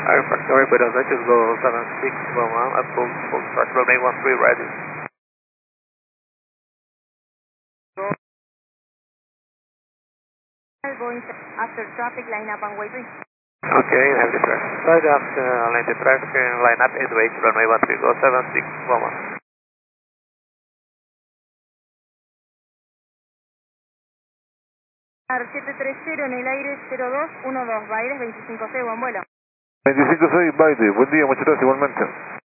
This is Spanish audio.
Air Factory, buenas noches, go 76, approach full start, runway 13 ready. Going after traffic, line up and wait. Okay, have the traffic side, after line the traffic, line up and wait, runway 13, go 76, Ar 730 en el aire 0212, Baires 25C, buen vuelo. 25-6, Baide, buen día, muchas gracias igualmente.